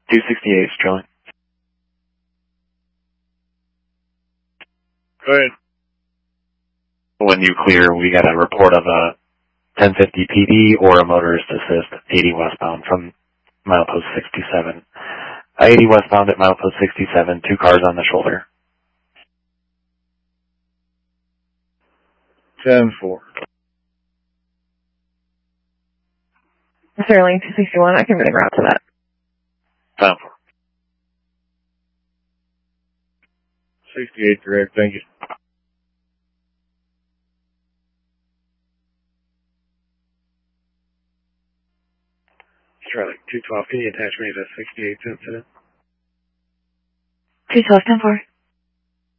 268, Sterling. Go ahead. When you clear, we got a report of a 1050 PD or a motorist assist 80 westbound from milepost 67. 80 westbound at milepost 67, 2 cars on the shoulder. 10-4. Sterling 261, I can really route to that. 10-4. 68 direct, thank you. Sterling 212, can you attach me to the 68 incident? 212, 10-4.